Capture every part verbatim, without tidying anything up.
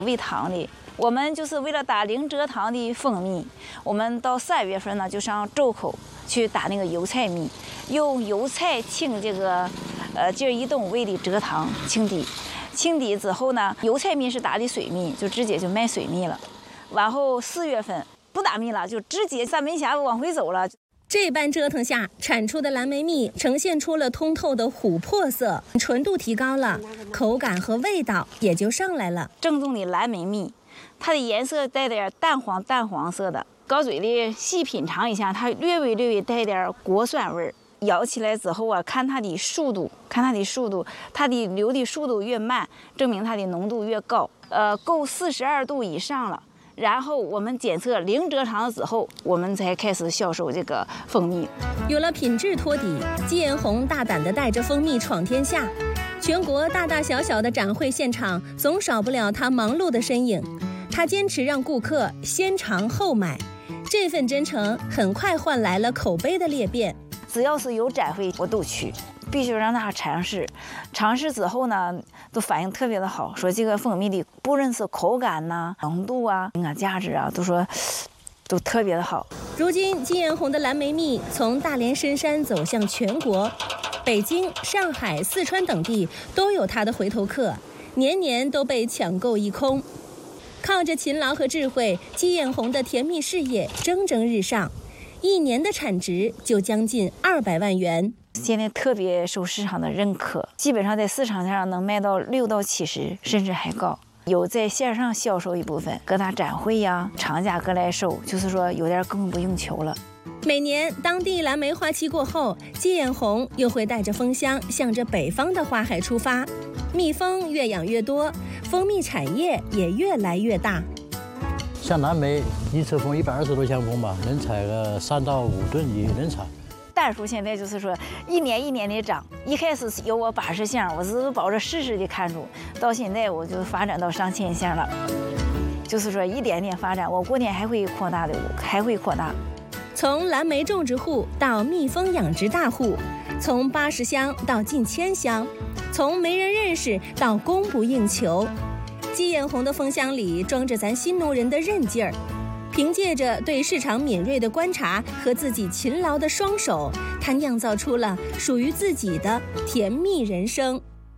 煨糖的。我们就是为了打零蔗糖的蜂蜜，我们到三月份呢就上周口去打那个油菜蜜，用油菜清这个呃劲儿一动味的蔗糖清底，清底之后呢，油菜蜜是打的水蜜，就直接就卖水蜜了。完后四月份不打蜜了，就直接三门峡往回走了。 这般折腾下，产出的蓝莓蜜呈现出了通透的琥珀色，纯度提高了，口感和味道也就上来了。 正宗的蓝莓蜜，它的颜色带点淡黄淡黄色的，高嘴里细品尝一下，它略微略微带点果酸味儿。咬起来之后啊，看它的速度，看它的速度，它的流的速度越慢，证明它的浓度越高。呃，够四十二度以上了。然后我们检测零蔗糖之后，我们才开始销售这个蜂蜜。 有了品质托底，季艳红大胆地带着蜂蜜闯天下。全国大大小小的展会现场，总少不了她忙碌的身影。她坚持让顾客先尝后买，这份真诚很快换来了口碑的裂变。 只要是有展会，我都去。必须让他尝试，尝试之后呢，都反应特别的好，说这个蜂蜜的不论是口感呐、浓度啊、营养价值啊，都说都特别的好。 如今，季艳红的蓝莓蜜从大连深山走向全国，北京、上海、四川等地都有它的回头客，年年都被抢购一空。靠着勤劳和智慧，季艳红的甜蜜事业蒸蒸日上，一年的产值就将近二百万元。 现在特别受市场的认可，基本上在市场上能卖到六到七十，甚至还高。有在线上销售一部分，各大展会呀、厂家各来收，就是说有点供不应求了。 每年当地蓝莓花期过后，季艳红又会带着蜂箱向着北方的花海出发，蜜蜂越养越多，蜂蜜产业也越来越大。 像蓝莓一车蜂一百二十多箱蜂吧，能采个三到五吨也能采。 蛋数现在就是说一年一年的涨，一开始有我八十箱，我是抱着试试的看住，到现在我就发展到上千箱了，就是说一点点发展，我过年还会扩大的，还会扩大。 从蓝莓种植户到蜜蜂养殖大户，从八十箱到近千箱，从没人认识到供不应求。季艳红的蜂箱里装着咱新农人的韧劲儿。凭借着对市场敏锐的观察和自己勤劳的双手，他酿造出了属于自己的甜蜜人生。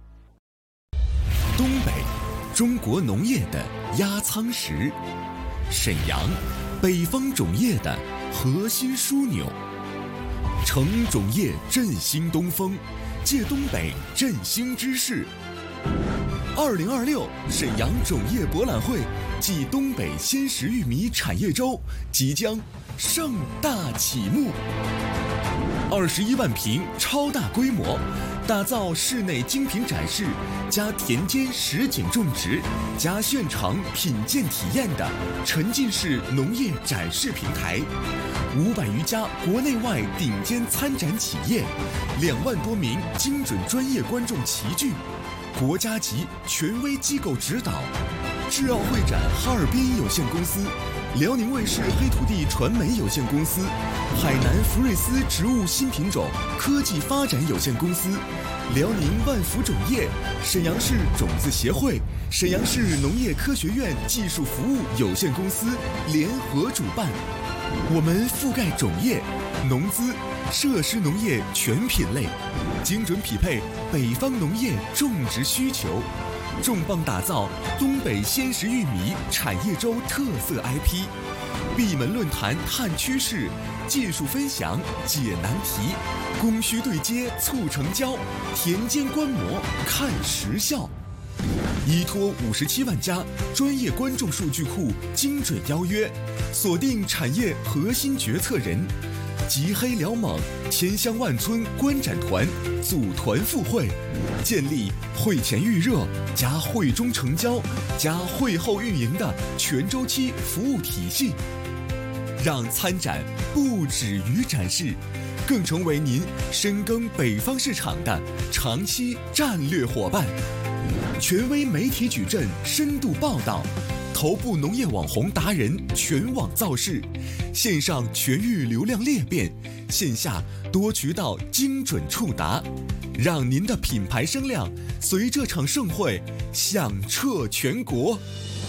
东北，中国农业的压舱石；沈阳，北方种业的核心枢纽。乘种业振兴东风，借东北振兴之势。二零二六沈阳种业博览会暨东北鲜食玉米产业周即将盛大启幕。二十一万平超大规模，打造室内精品展示加田间实景种植加现场品鉴体验的沉浸式农业展示平台。五百余家国内外顶尖参展企业，两万多名精准专业观众齐聚。国家级权威机构指导，智奥会展哈尔滨有限公司、辽宁卫视黑土地传媒有限公司、海南福瑞斯植物新品种科技发展有限公司、辽宁万福种业、沈阳市种子协会、沈阳市农业科学院技术服务有限公司联合主办。我们覆盖种业、农资、设施农业全品类，精准匹配北方农业种植需求，重磅打造东北鲜食玉米产业周特色 I P， 闭门论坛探趋势，技术分享解难题，供需对接促成交，田间观摩看实效。依托五十七万家专业观众数据库，精准邀约，锁定产业核心决策人，集黑辽蒙千乡万村观展团，组团赴会，建立会前预热加会中成交加会后运营的全周期服务体系，让参展不止于展示，更成为您深耕北方市场的长期战略伙伴。权威媒体矩阵深度报道，头部农业网红达人全网造势，线上全域流量裂变，线下多渠道精准触达，让您的品牌声量随这场盛会响彻全国。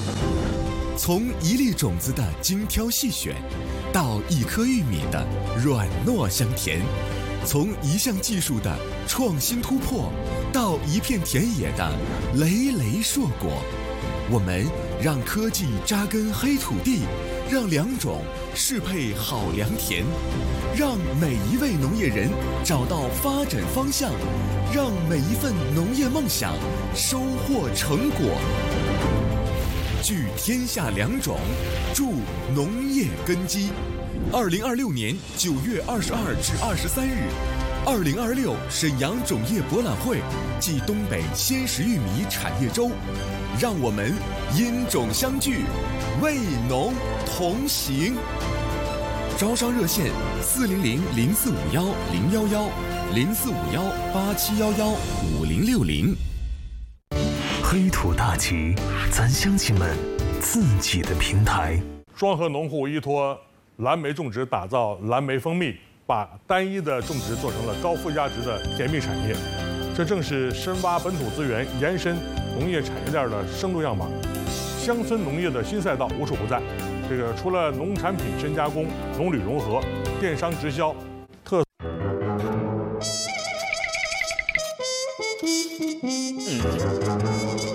从一粒种子的精挑细选，到一颗玉米的软糯香甜；从一项技术的创新突破，到一片田野的累累硕果，我们让科技扎根黑土地，让良种适配好良田，让每一位农业人找到发展方向，让每一份农业梦想收获成果。聚天下良种，助农业根基。二零二六年九月二十二至二十三日，二零二六沈阳种业博览会暨东北鲜食玉米产业周，让我们因种相聚，为农同行。招商热线：四零零零四五幺零幺幺，零四五幺八七幺幺五零六零。 黑土大旗，咱乡亲们自己的平台。 双河农户依托蓝莓种植打造蓝莓蜂蜜，把单一的种植做成了高附加值的甜蜜产业。这正是深挖本土资源、延伸农业产业链的生动样板。乡村农业的新赛道无处不在。这个除了农产品深加工、农旅融合、电商直销，特。嗯